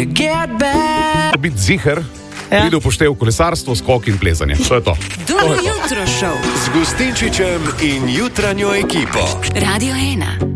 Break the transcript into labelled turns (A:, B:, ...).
A: Biti ziher, pride upoštev kolesarstvo, skok in plezanje. To je to.
B: Dobro jutro šov
C: z Gustinčičem in jutranjo ekipo.
B: Radio 1.